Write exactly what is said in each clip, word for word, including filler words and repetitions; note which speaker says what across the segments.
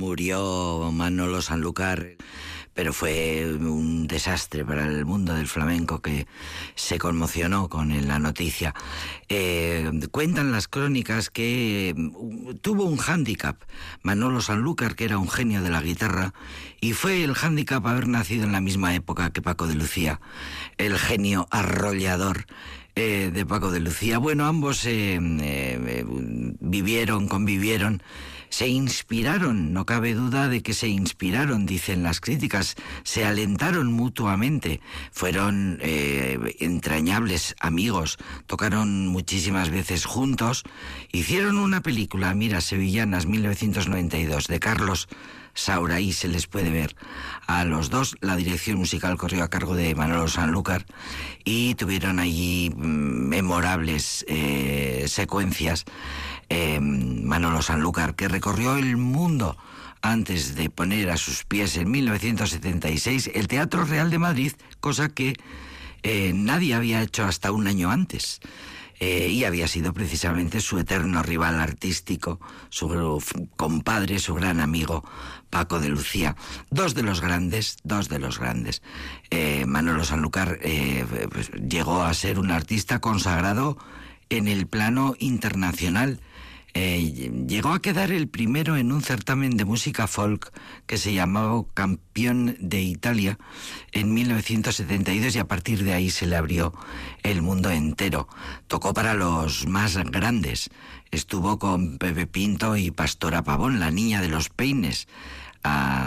Speaker 1: murió Manolo Sanlúcar, pero fue un desastre para el mundo del flamenco, que se conmocionó con la noticia. Eh, cuentan las crónicas que tuvo un hándicap Manolo Sanlúcar, que era un genio de la guitarra, y fue el hándicap haber nacido en la misma época que Paco de Lucía, el genio arrollador eh, de Paco de Lucía. Bueno, ambos eh, eh, vivieron, convivieron, se inspiraron, no cabe duda de que se inspiraron, dicen las críticas, se alentaron mutuamente, fueron eh, entrañables amigos, tocaron muchísimas veces juntos, hicieron una película, mira, Sevillanas, mil novecientos noventa y dos, de Carlos Saura, ahí se les puede ver a los dos. La dirección musical corrió a cargo de Manolo Sanlúcar y tuvieron allí memorables eh, secuencias. Eh, Manolo Sanlúcar, que recorrió el mundo antes de poner a sus pies en mil novecientos setenta y seis el Teatro Real de Madrid, cosa que eh, nadie había hecho hasta un año antes. Eh, y había sido precisamente su eterno rival artístico, su compadre, su gran amigo, Paco de Lucía. Dos de los grandes, dos de los grandes. Eh, Manolo Sanlúcar eh, pues, llegó a ser un artista consagrado en el plano internacional. Eh, llegó a quedar el primero en un certamen de música folk que se llamaba Campeón de Italia en mil novecientos setenta y dos, y a partir de ahí se le abrió el mundo entero. Tocó para los más grandes, estuvo con Pepe Pinto y Pastora Pavón, la niña de los peines. Uh,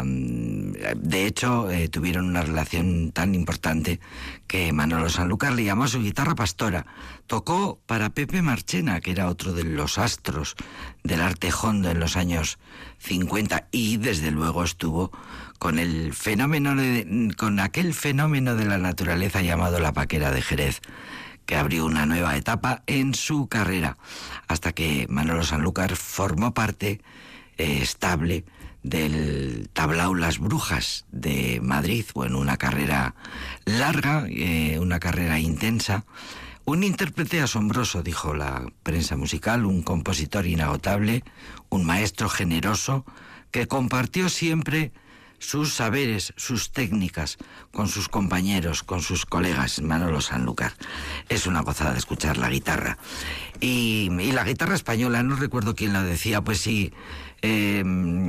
Speaker 1: de hecho, eh, tuvieron una relación tan importante que Manolo Sanlúcar le llamó a su guitarra Pastora. Tocó para Pepe Marchena, que era otro de los astros del arte hondo en los años cincuenta, y desde luego estuvo con el fenómeno de, con aquel fenómeno de la naturaleza llamado la Paquera de Jerez, que abrió una nueva etapa en su carrera, hasta que Manolo Sanlúcar formó parte eh, estable del tablao Las Brujas de Madrid. Bueno, una carrera larga, eh, una carrera intensa, un intérprete asombroso, dijo la prensa musical, un compositor inagotable, un maestro generoso que compartió siempre sus saberes, sus técnicas con sus compañeros, con sus colegas. Manolo Sanlúcar. Es una gozada de escuchar la guitarra. Y, y la guitarra española, no recuerdo quién la decía, pues sí, eh,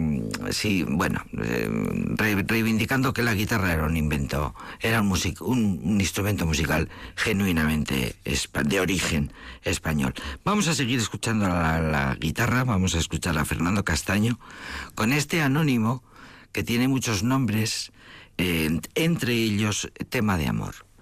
Speaker 1: sí, bueno, eh, re, reivindicando que la guitarra era un invento, era un, music, un, un instrumento musical genuinamente de origen español. Vamos a seguir escuchando la, la guitarra, vamos a escuchar a Fernando Castaño con este anónimo que tiene muchos nombres, eh, entre ellos Tema de Amor.